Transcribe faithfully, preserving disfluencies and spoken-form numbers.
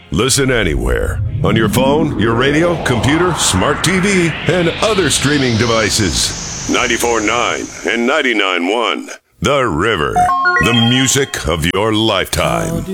Listen anywhere. On your phone, your radio, computer, smart T V, and other streaming devices. ninety-four point nine and ninety-nine point one. The River. The music of your lifetime.